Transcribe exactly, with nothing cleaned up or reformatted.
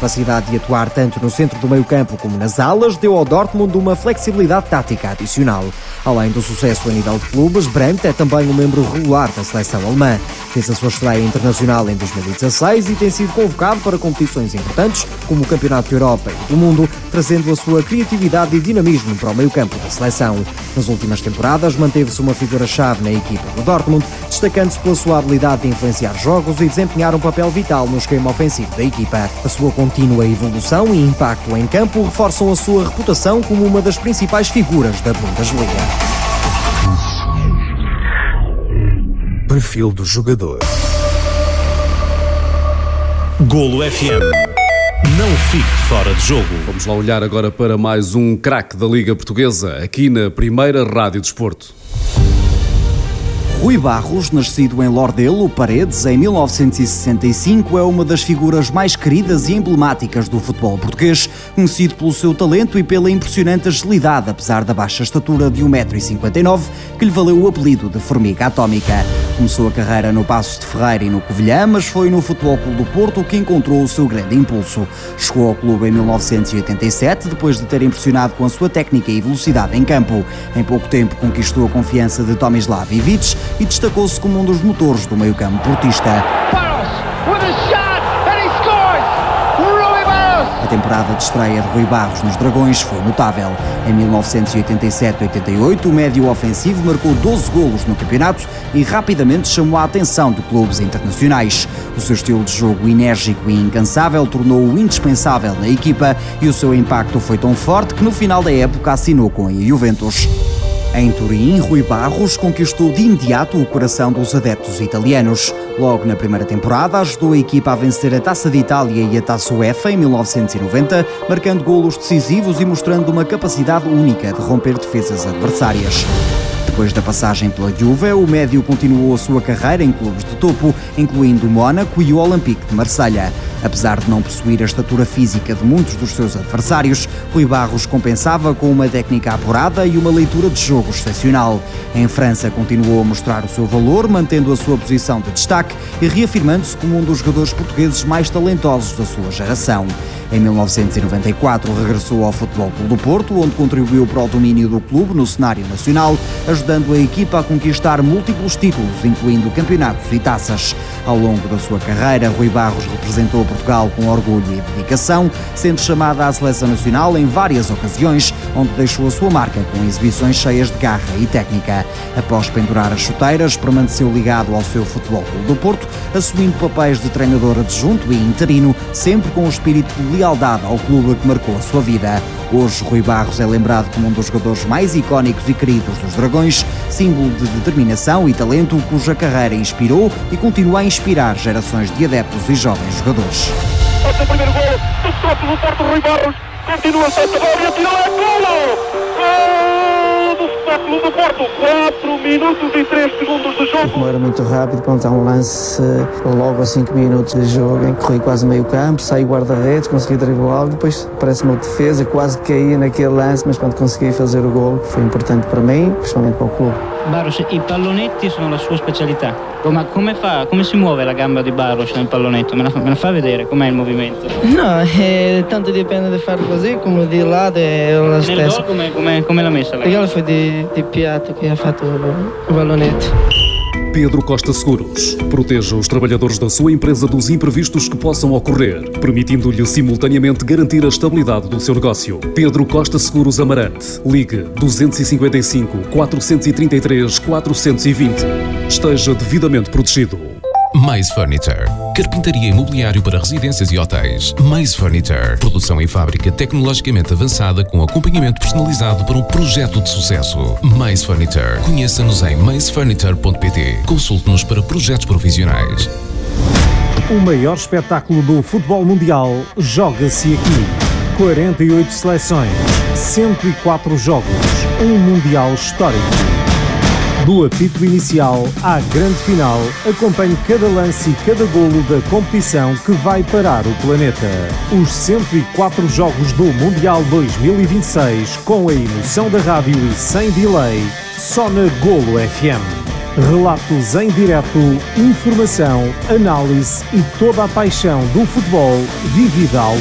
capacidade de atuar tanto no centro do meio-campo como nas alas deu ao Dortmund uma flexibilidade tática adicional. Além do sucesso a nível de clubes, Brandt é também um membro regular da seleção alemã. Fez a sua estreia internacional em dois mil e dezasseis e tem sido convocado para competições importantes como o Campeonato da Europa e do Mundo, trazendo a sua criatividade e dinamismo para o meio-campo da seleção. Nas últimas temporadas manteve-se uma figura-chave na equipa do Dortmund, destacando-se pela sua habilidade de influenciar jogos e desempenhar um papel vital no esquema ofensivo da equipa. A sua contínua evolução e impacto em campo reforçam a sua reputação como uma das principais figuras da Bundesliga. Perfil do jogador. Golo F M. Não fique fora de jogo. Vamos lá olhar agora para mais um craque da Liga Portuguesa, aqui na primeira Rádio Desporto. Rui Barros, nascido em Lordelo, Paredes, em mil novecentos e sessenta e cinco, é uma das figuras mais queridas e emblemáticas do futebol português, conhecido pelo seu talento e pela impressionante agilidade, apesar da baixa estatura de um metro e cinquenta e nove, que lhe valeu o apelido de Formiga Atómica. Começou a carreira no Paços de Ferreira e no Covilhã, mas foi no Futebol Clube do Porto que encontrou o seu grande impulso. Chegou ao clube em mil novecentos e oitenta e sete, depois de ter impressionado com a sua técnica e velocidade em campo. Em pouco tempo conquistou a confiança de Tomislav Ivic e destacou-se como um dos motores do meio-campo portista. A temporada de estreia de Rui Barros nos Dragões foi notável. Em mil novecentos e oitenta e sete oitenta e oito, o médio ofensivo marcou doze golos no campeonato e rapidamente chamou a atenção de clubes internacionais. O seu estilo de jogo enérgico e incansável tornou-o indispensável na equipa e o seu impacto foi tão forte que no final da época assinou com a Juventus. Em Turim, Rui Barros conquistou de imediato o coração dos adeptos italianos. Logo na primeira temporada, ajudou a equipa a vencer a Taça de Itália e a Taça UEFA em mil novecentos e noventa, marcando golos decisivos e mostrando uma capacidade única de romper defesas adversárias. Depois da passagem pela Juve, o médio continuou a sua carreira em clubes de topo, incluindo o Mónaco e o Olympique de Marselha. Apesar de não possuir a estatura física de muitos dos seus adversários, Rui Barros compensava com uma técnica apurada e uma leitura de jogo excepcional. Em França continuou a mostrar o seu valor, mantendo a sua posição de destaque e reafirmando-se como um dos jogadores portugueses mais talentosos da sua geração. Em mil novecentos e noventa e quatro regressou ao Futebol Clube do Porto, onde contribuiu para o domínio do clube no cenário nacional, ajudando a equipa a conquistar múltiplos títulos, incluindo campeonatos e taças. Ao longo da sua carreira, Rui Barros representou Portugal com orgulho e dedicação, sendo chamada à seleção nacional em várias ocasiões, onde deixou a sua marca com exibições cheias de garra e técnica. Após pendurar as chuteiras, permaneceu ligado ao seu Futebol Clube do Porto, assumindo papéis de treinador adjunto e interino, sempre com o espírito de lealdade ao clube que marcou a sua vida. Hoje, Rui Barros é lembrado como um dos jogadores mais icónicos e queridos dos Dragões, símbolo de determinação e talento cuja carreira inspirou e continua a inspirar gerações de adeptos e jovens jogadores. Esse é o primeiro golo do Futebol Clube do Porto. Rui Barros continua a ser bola e atirou, é golo! Golo do Futebol Clube do Porto. quatro minutos e três segundos de jogo. Como era muito rápido, pronto, há um lance logo a cinco minutos de jogo em que corri quase meio campo, saí guarda-redes, consegui driblá-lo, depois parece-me outra defesa, quase caí naquele lance, mas pronto, consegui fazer o golo, que foi importante para mim, principalmente para o clube. Barros, i pallonetti sono la sua specialità. Ma come fa, come si muove la gamba di Barros nel pallonetto? Me la, me la fa vedere com'è il movimento? No, eh, tanto dipende di fare così come di là è la stessa. Nel gol come, come, come l'ha messa la gamba? Il gol foi di, di Piatto che ha fatto o pallonetto. Pedro Costa Seguros. Proteja os trabalhadores da sua empresa dos imprevistos que possam ocorrer, permitindo-lhe simultaneamente garantir a estabilidade do seu negócio. Pedro Costa Seguros Amarante. Ligue dois cinco cinco, quatro três três, quatro dois zero. Esteja devidamente protegido. Maze Furniture. Carpintaria e mobiliário para residências e hotéis. Maze Furniture. Produção em fábrica tecnologicamente avançada com acompanhamento personalizado para um projeto de sucesso. Maze Furniture. Conheça-nos em maze furniture ponto pt. Consulte-nos para projetos profissionais. O maior espetáculo do futebol mundial joga-se aqui. quarenta e oito seleções, cento e quatro jogos, um mundial histórico. Do apito inicial à grande final, acompanhe cada lance e cada golo da competição que vai parar o planeta. Os cento e quatro jogos do Mundial dois mil e vinte e seis, com a emoção da rádio e sem delay, só na Golo F M. Relatos em direto, informação, análise e toda a paixão do futebol vivida ao